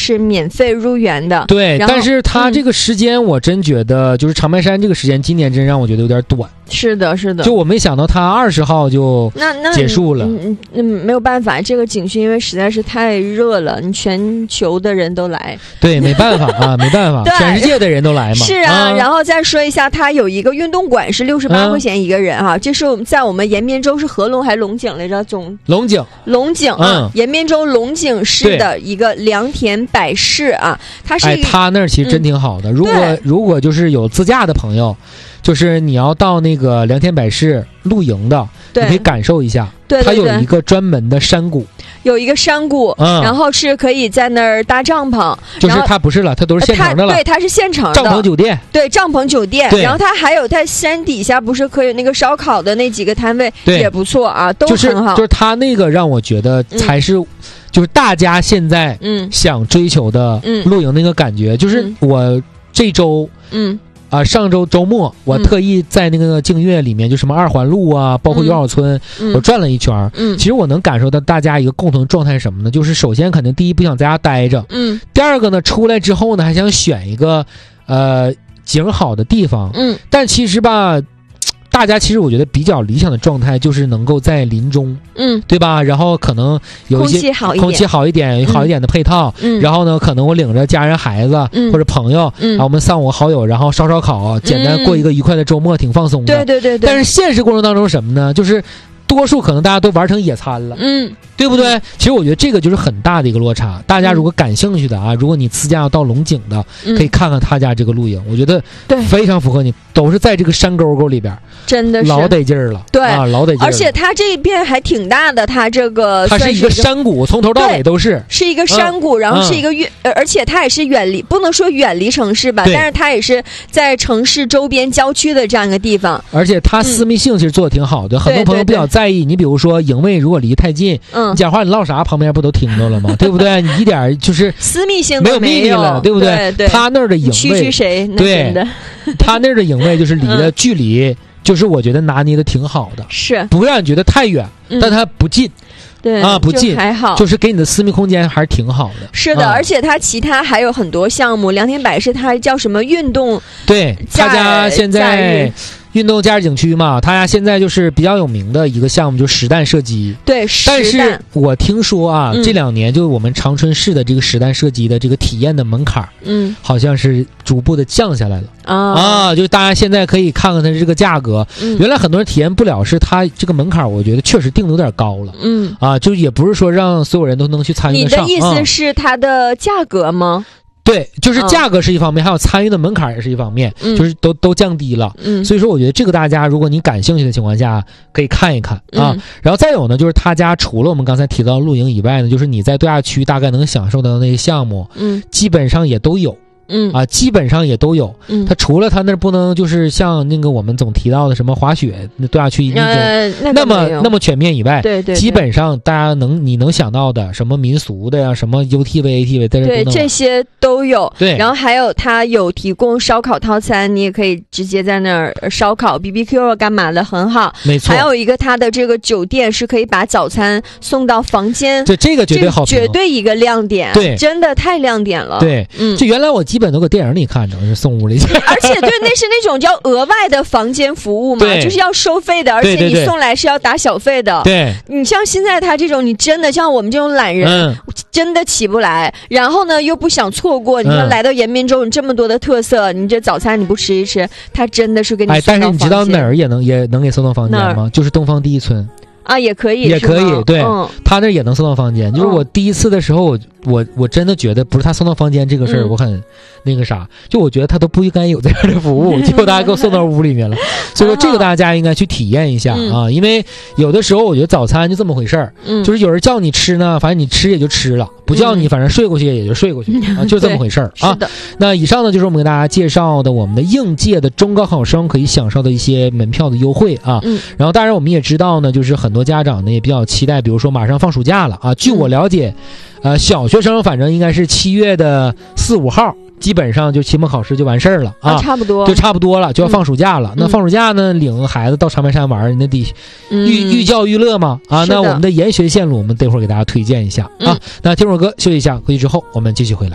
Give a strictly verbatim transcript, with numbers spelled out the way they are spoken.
是免费入园的。 对，但是它这个时间我真觉得、嗯、就是长白山这个时间今年真让我觉得有点短。 是的是的， 就我没想到它二十号就结束了。 嗯嗯，没有办法，这个景区因为实在是太热了，你全球的人都来。 对，没办法啊，没办法，全世界的人都来嘛。 是啊、嗯、然后再说一下，它有一个运动馆是六十八块钱一个人哈、嗯，这是我们在我们延边州是合龙还是龙井来着？总龙井， 龙井啊，嗯、延边州龙井市的一个良田百事啊，它是一个、 哎、它那儿其实真挺好的。嗯、如果如果就是有自驾的朋友。就是你要到那个良田百事露营的，你可以感受一下。 对， 它有一个专门的山谷， 有一个山谷，嗯，然后是可以在那儿搭帐篷。 就是它不是了，它都是现成的了。 对，它是现成的帐篷酒店。 对，帐篷酒店。然后它还有在山底下，不是可以那个烧烤的那几个摊位，也不错啊，都很好。 就是就是它那个让我觉得才是。嗯就是大家现在想追求的露营那个感觉，嗯、就是我这周，嗯啊、呃，上周周末我特意在那个净月里面，就什么二环路啊，包括友好村，嗯、我转了一圈。嗯，其实我能感受到大家一个共同状态是什么呢？就是首先肯定第一不想在家待着，嗯，第二个呢出来之后呢还想选一个呃景好的地方，嗯，但其实吧。大家其实我觉得比较理想的状态就是能够在林中，嗯，对吧？然后可能有一些空气好一点，空气好一点，嗯、好一点的配套，嗯，然后呢，可能我领着家人、孩子、嗯、或者朋友，嗯，啊，我们三五个好友，然后烧烧烤，简单过一个愉快的周末，挺放松的。 对对对对。 但是现实过程当中什么呢？就是多数可能大家都玩成野餐了，嗯。对不对、嗯？其实我觉得这个就是很大的一个落差。大家如果感兴趣的啊，嗯、如果你自驾要到龙井的，嗯、可以看看他家这个露营，我觉得非常符合你，都是在这个山沟沟里边， 真的是老得劲儿了。 对啊，老得劲儿。 而且它这一片还挺大的，它这个它是一个山谷，从头到尾都是是一个山谷，嗯、然后是一个远、嗯，而且它也是远离，不能说远离城市吧，但是它也是在城市周边郊区的这样一个地方。 而且它私密性其实做的挺好的，嗯、很多朋友比较在意。你比如说营位如果离太近，嗯，你讲话你唠啥？旁边不都听着了吗？对不对？你一点就是私密性没有秘密了，对不对？ 对对， 他那儿的营位， 区区谁？ 对，他那儿的营位就是离的距离，嗯、就是我觉得拿捏的挺好的， 是不会让你觉得太远，嗯、但它不近。 对啊，不近还好， 就是给你的私密空间还是挺好的。 是的，啊、而且它其他还有很多项目，良田百事它叫什么运动？ 对，他家现在运动假日景区嘛，他家现在就是比较有名的一个项目，就是实弹射击。 对， 但是我听说啊，嗯、这两年就我们长春市的这个实弹射击的这个体验的门槛，嗯，好像是逐步的降下来了。啊啊！就大家现在可以看看它这个价格，嗯、原来很多人体验不了，是它这个门槛，我觉得确实定的有点高了。嗯啊，就也不是说让所有人都能去参与得上。 你的意思是它的价格吗？ 嗯对，就是价格是一方面，嗯、还有参与的门槛也是一方面，嗯、就是都都降低了。嗯，所以说我觉得这个大家如果你感兴趣的情况下，可以看一看啊。嗯、然后再有呢，就是他家除了我们刚才提到露营以外呢，就是你在度假区大概能享受到的那些项目，嗯，基本上也都有。嗯啊，基本上也都有。嗯，它除了它那不能就是像那个我们总提到的什么滑雪那度假区那种、呃、那, 那么那么全面以外， 对 对, 对， 基本上大家能你能想到的什么民俗的呀，什么 U T V、A T V， 在这对这些都有。 对， 然后还有它有提供烧烤套餐，你也可以直接在那儿烧烤 B B Q 干嘛的，很好。 没错。 还有一个它的这个酒店是可以把早餐送到房间， 对，这个绝对好评， 绝对一个亮点。 对， 真的太亮点了。 对，嗯，就原来我基本都搁电影里看。是送屋里去， 而且对，那是那种叫额外的房间服务嘛，就是要收费的，而且你送来是要打小费的。 对， 你像现在他这种，你真的像我们这种懒人，嗯、真的起不来。然后呢，又不想错过，你说来到延边州，你这么多的特色，你这早餐你不吃一吃，他真的是给你送到房间。 哎，但是你知道哪儿也能也能给送到房间吗？就是东方第一村。 啊，也可以， 也可以，对， 嗯、 他那也能送到房间。就是我第一次的时候，我我我真的觉得不是他送到房间这个事儿，嗯、我很那个啥，就我觉得他都不应该有这样的服务，结果大家给我送到屋里面了。所以说这个大家应该去体验一下啊，嗯、因为有的时候我觉得早餐就这么回事儿，嗯、就是有人叫你吃呢，反正你吃也就吃了，不叫你反正睡过去也就睡过去，嗯、啊，就这么回事儿啊。 是的。 那以上呢就是我们给大家介绍的我们的应届的中高考生可以享受的一些门票的优惠啊。嗯。然后当然我们也知道呢，就是很多家长呢也比较期待，比如说马上放暑假了啊。据我了解，嗯、呃，小学生反正应该是七月的四五号，基本上就期末考试就完事儿了啊， 啊差不多， 就差不多了，就要放暑假了。嗯、那放暑假呢，领孩子到长白山玩，那得寓寓教于乐嘛啊。那我们的研学线路，我们待会儿给大家推荐一下啊。嗯、那听会儿歌休息一下，回去之后我们继续回来。